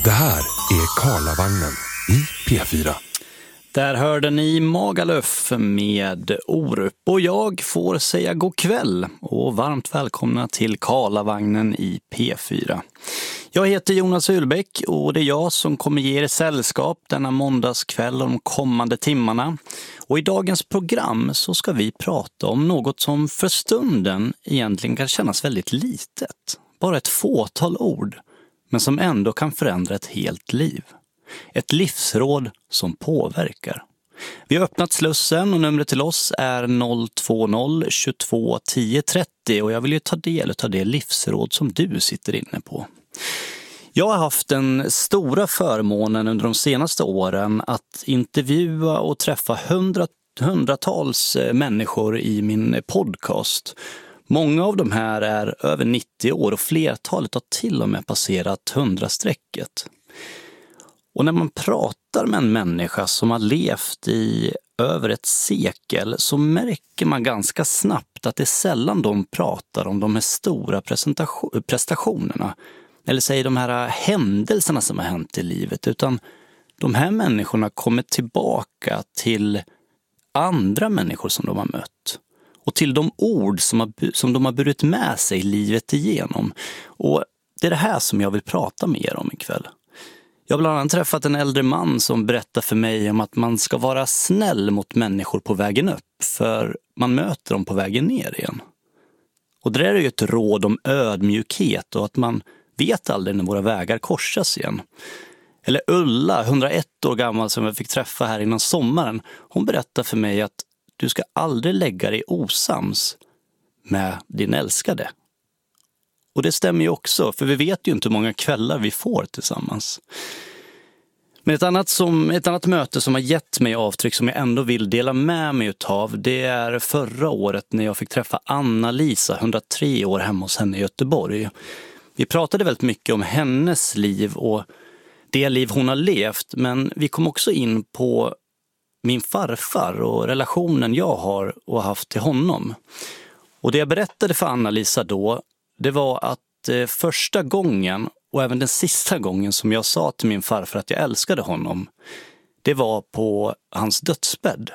Det här är Karlavagnen i P4. Där hörde ni Magaluf med Orup och jag får säga god kväll och varmt välkomna till Karlavagnen i P4. Jag heter Jonas Ullbäck och det är jag som kommer ge er sällskap denna måndagskväll och de kommande timmarna. Och i dagens program så ska vi prata om något som för stunden egentligen kan kännas väldigt litet. Bara ett fåtal ord, men som ändå kan förändra ett helt liv. Ett livsråd som påverkar. Vi har öppnat slussen och numret till oss är 020 22 10 30 och jag vill ju ta del av det livsråd som du sitter inne på. Jag har haft den stora förmånen under de senaste åren att intervjua och träffa hundratals människor i min podcast. Många av de här är över 90 år och flertalet har till och med passerat 100-strecket. Och när man pratar med en människa som har levt i över ett sekel så märker man ganska snabbt att det är sällan de pratar om de här stora prestationerna. Eller säger de här händelserna som har hänt i livet. Utan de här människorna kommer tillbaka till andra människor som de har mött. Och till de ord som de har burit med sig livet igenom. Och det är det här som jag vill prata med er om ikväll. Jag har bland annat träffat en äldre man som berättar för mig om att man ska vara snäll mot människor på vägen upp. För man möter dem på vägen ner igen. Och det är ju ett råd om ödmjukhet och att man vet aldrig när våra vägar korsas igen. Eller Ulla, 101 år gammal som jag fick träffa här innan sommaren. Hon berättar för mig att du ska aldrig lägga dig osams med din älskade. Och det stämmer ju också, för vi vet ju inte hur många kvällar vi får tillsammans. Men ett annat möte som har gett mig avtryck som jag ändå vill dela med mig utav, det är förra året när jag fick träffa Anna-Lisa, 103 år, hemma hos henne i Göteborg. Vi pratade väldigt mycket om hennes liv och det liv hon har levt, men vi kom också in på min farfar och relationen jag har och haft till honom. Och det jag berättade för Anna-Lisa då, det var att första gången och även den sista gången som jag sa till min farfar att jag älskade honom, det var på hans dödsbädd.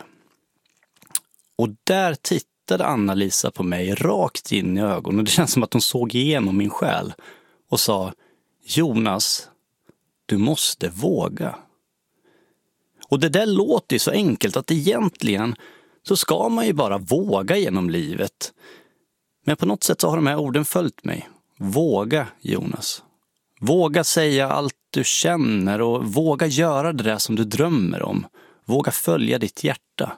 Och där tittade Anna-Lisa på mig rakt in i ögonen och det känns som att hon såg igenom min själ och sa: Jonas, du måste våga. Och det där låter ju så enkelt att egentligen så ska man ju bara våga genom livet. Men på något sätt så har de här orden följt mig. Våga, Jonas. Våga säga allt du känner och våga göra det där som du drömmer om. Våga följa ditt hjärta.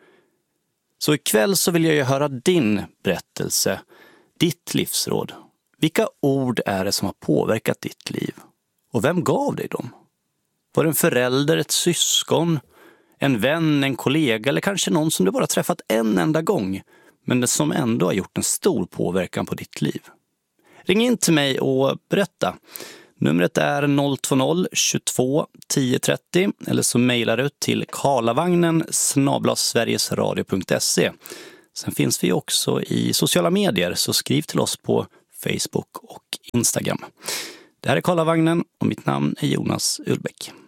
Så ikväll så vill jag ju höra din berättelse, ditt livsråd. Vilka ord är det som har påverkat ditt liv? Och vem gav dig dem? Var det en förälder, ett syskon, en vän, en kollega eller kanske någon som du bara träffat en enda gång men som ändå har gjort en stor påverkan på ditt liv? Ring in till mig och berätta. Numret är 020 22 10 30 eller så mejlar du till karlavagnen@sverigesradio.se. Sen finns vi också i sociala medier så skriv till oss på Facebook och Instagram. Det här är Karlavagnen och mitt namn är Jonas Ullbäck.